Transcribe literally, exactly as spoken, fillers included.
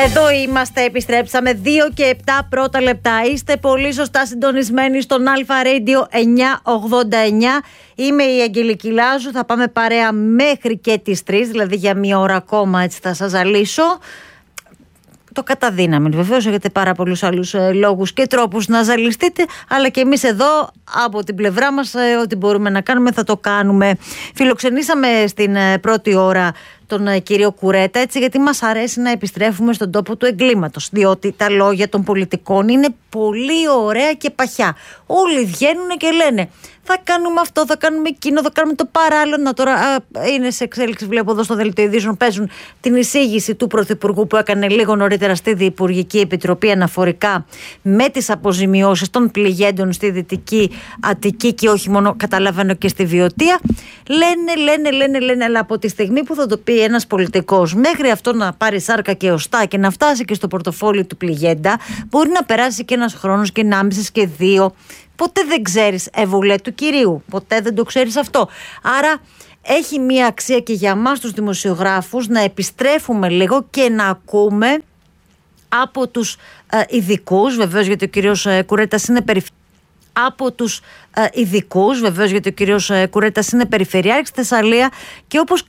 Εδώ είμαστε, επιστρέψαμε. Δύο και επτά πρώτα λεπτά. Είστε πολύ σωστά συντονισμένοι στον Αλφα Radio εννιακόσια ογδόντα εννιά. Είμαι η Αγγελική Λάζου. Θα πάμε παρέα μέχρι και τις τρεις, δηλαδή για μία ώρα ακόμα, έτσι θα σας ζαλίσω. Το κατά δύναμη, βεβαίως έχετε πάρα πολλούς άλλους ε, λόγους και τρόπους να ζαλιστείτε, αλλά και εμείς εδώ από την πλευρά μας ε, ό,τι μπορούμε να κάνουμε θα το κάνουμε. Φιλοξενήσαμε στην ε, πρώτη ώρα τον ε, κύριο Κουρέτα, έτσι, γιατί μας αρέσει να επιστρέφουμε στον τόπο του εγκλήματος, διότι τα λόγια των πολιτικών είναι πολύ ωραία και παχιά. Όλοι βγαίνουν και λένε θα κάνουμε αυτό, θα κάνουμε εκείνο, θα κάνουμε το παράλληλο. Τώρα α, είναι σε εξέλιξη, βλέπω εδώ στο Δελτίο Ειδήσεων, παίζουν την εισήγηση του Πρωθυπουργού που έκανε λίγο νωρίτερα στη Διυπουργική Επιτροπή αναφορικά με τις αποζημιώσεις των πληγέντων στη Δυτική Αττική και όχι μόνο, καταλαβαίνω, και στη Βιωτία. Λένε, λένε, λένε, λένε, αλλά από τη στιγμή που θα το πει ένας πολιτικός, μέχρι αυτό να πάρει σάρκα και οστά και να φτάσει και στο πορτοφόλι του πληγέντα, μπορεί να περάσει και ένας χρόνος και ενάμιση και δύο. Ποτέ δεν ξέρεις, εβουλέ του κυρίου. Ποτέ δεν το ξέρεις αυτό. Άρα έχει μία αξία και για μας τους δημοσιογράφους να επιστρέφουμε λίγο και να ακούμε από τους ε, ειδικούς, βεβαίως γιατί ο κύριος ε, Κουρέτας είναι περιφερειακός. Από τους ε, ειδικούς, βεβαίως γιατί ο κύριος ε, Κουρέτας είναι περιφερειάρχης στη Θεσσαλία και όπως